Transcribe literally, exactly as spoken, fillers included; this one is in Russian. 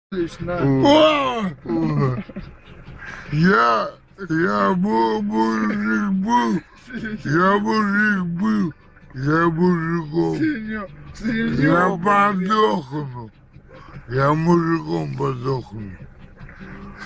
О! Я, я был мужик был, я мужик был, я мужиком, я подохну, я мужиком подохну.